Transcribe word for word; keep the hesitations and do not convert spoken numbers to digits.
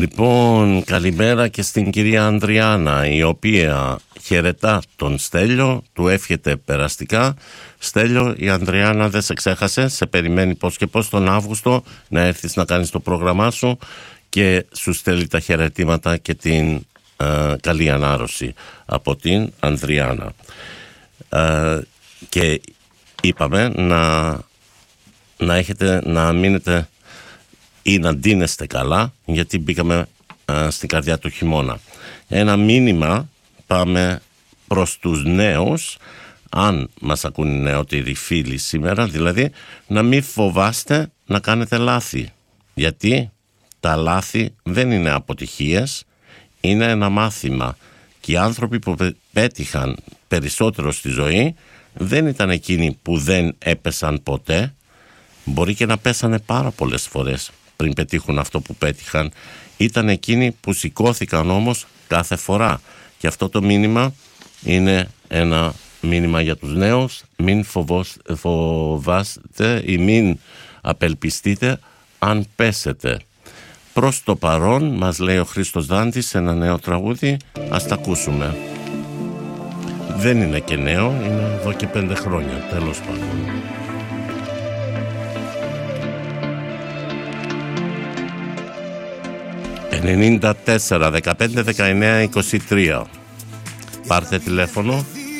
Λοιπόν, καλημέρα και στην κυρία Ανδριάνα, η οποία χαιρετά τον Στέλιο, του εύχεται περαστικά. Στέλιο, η Ανδριάνα δεν σε ξέχασε, σε περιμένει πώς και πώς τον Αύγουστο να έρθεις να κάνεις το πρόγραμμά σου και σου στέλνει τα χαιρετήματα και την ε, καλή ανάρρωση από την Ανδριάνα. Ε, και είπαμε να, να, έχετε, να μείνετε ή να ντύνεστε καλά, γιατί μπήκαμε α, στην καρδιά του χειμώνα. Ένα μήνυμα πάμε προς τους νέους, αν μας ακούν οι νεότεροι φίλοι σήμερα, δηλαδή να μην φοβάστε να κάνετε λάθη, γιατί τα λάθη δεν είναι αποτυχίες, είναι ένα μάθημα, και οι άνθρωποι που πέτυχαν περισσότερο στη ζωή δεν ήταν εκείνοι που δεν έπεσαν ποτέ, μπορεί και να πέσανε πάρα πολλές φορές πριν πετύχουν αυτό που πέτυχαν, ήταν εκείνοι που σηκώθηκαν όμως κάθε φορά. Και αυτό το μήνυμα είναι ένα μήνυμα για τους νέους. Μην φοβός, φοβάστε ή μην απελπιστείτε αν πέσετε. Προς το παρόν, μας λέει ο Χρήστος Δάντης σε ένα νέο τραγούδι, ας τα ακούσουμε. Δεν είναι και νέο, είναι εδώ και πέντε χρόνια, τέλος πάντων. ενενήντα τέσσερα δεκαπέντε δεκαεννέα είκοσι τρία. Πάρτε τηλέφωνο